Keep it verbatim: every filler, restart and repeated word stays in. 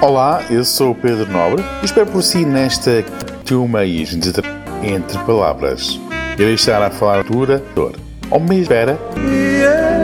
Olá, eu sou o Pedro Nobre e espero por si nesta turma entre palavras. Irei estar a falar dura dor. Ao mesmo espera.